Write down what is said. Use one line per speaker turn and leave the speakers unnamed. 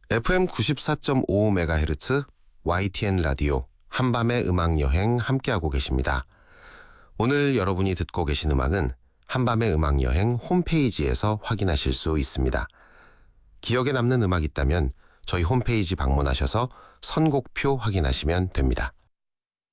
FM 94.5MHz YTN 라디오 한밤의 음악여행 함께하고 계십니다. 오늘 여러분이 듣고 계신 음악은 한밤의 음악여행 홈페이지에서 확인하실 수 있습니다. 기억에 남는 음악 있다면 저희 홈페이지 방문하셔서 선곡표 확인하시면 됩니다.